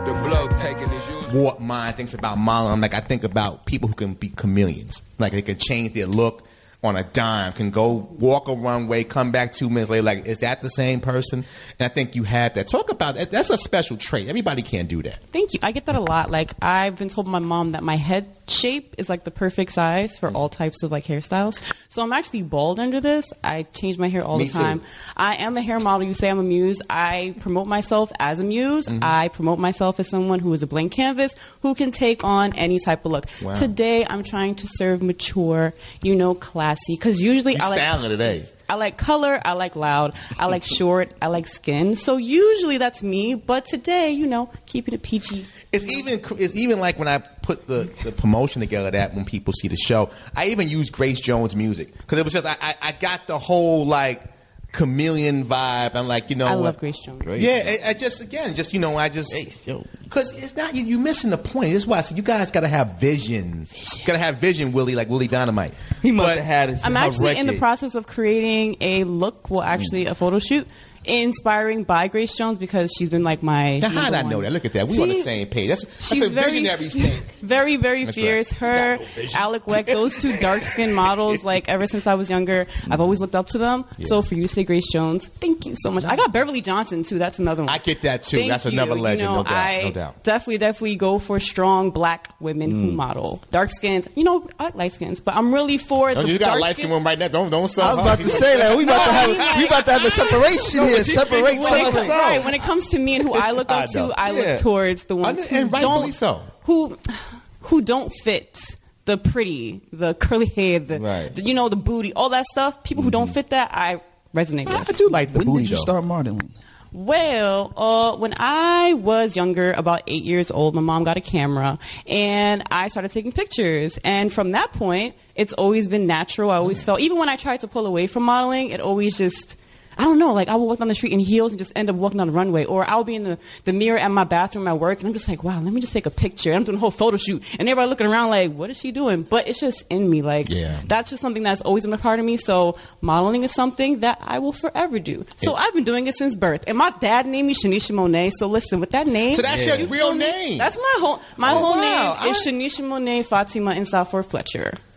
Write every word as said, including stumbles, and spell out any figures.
The blow taking is yours. Warped mind thinks about modeling. I'm like, I think about people who can be chameleons. Like, they can change their look on a dime, can go walk a runway, come back two minutes later. Like, is that the same person? And I think you have that. Talk about that. That's a special trait. Everybody can't do that. Thank you. I get that a lot. Like, I've been told by my mom that my head shape is like the perfect size for all types of like hairstyles. So I'm actually bald under this. I change my hair all Me the time. too. I am a hair model. You say I'm a muse. I promote myself as a muse. Mm-hmm. I promote myself as someone who is a blank canvas who can take on any type of look. Wow. Today I'm trying to serve mature, you know, classy. Because usually You I like styling today. I like color, I like loud, I like short, I like skin. So usually that's me, but today, you know, keeping it P G. It's even it's even like when I put the, the promotion together that when people see the show, I even use Grace Jones music because it was just I, I I got the whole like chameleon vibe. I'm like, you know, I what? love Grace Jones. Grace. Yeah, I, I just again, just you know, I just Grace Jones. because it's not you. You missing the point. This is why I said you guys got to have vision. vision. Got to have vision, Willie, like Willie Dynamite. He must But- have had his I'm her actually in the record. process of creating a look, well, actually a photo shoot, inspiring by Grace Jones because she's been like my. Now, how did number I know one. that? Look at that. We See, on the same page. That's, that's She's a very, visionary thing. very, very That's fierce. right. Her, Alec Weck, those two dark skinned models. Like ever since I was younger, I've always looked up to them. Yeah. So for you to say Grace Jones, thank you so much. I got Beverly Johnson too. That's another one. I get that too. Thank That's you. another You legend, know, no doubt. I no doubt. definitely, definitely go for strong black women who model. Dark skins, you know, I like light skins, but I'm really for Oh, the you got a dark light skin skin one right now. Don't don't. I was about to say that we about to have we about to have the separation here. Separate, When it, separate. right, when it comes to me and who I look up I to, know. I look Yeah. towards the ones And- who and rightfully don't so. who who don't fit the pretty, the curly hair, the, Right. the you know the booty, all that stuff. People who don't fit that, I resonate I, with. I do like the When booty did you though. start modeling? Well, uh, when I was younger, about eight years old, my mom got a camera and I started taking pictures. And from that point, it's always been natural. I always felt, even when I tried to pull away from modeling, it always just, I don't know, like I would walk down the street in heels and just end up walking down the runway. Or I would be in the, the mirror at my bathroom at work and I'm just like, wow, let me just take a picture. And I'm doing a whole photo shoot. And everybody looking around like, what is she doing? But it's just in me. Like, Yeah. that's just something that's always been a part of me. So modeling is something that I will forever do. So Yeah. I've been doing it since birth. And my dad named me Shanisha Monet. So listen, with that name. So that's you your real feel me? name. That's my whole, my Oh, whole wow. name is I- Shanisha Monet Fatima Insafur Fletcher.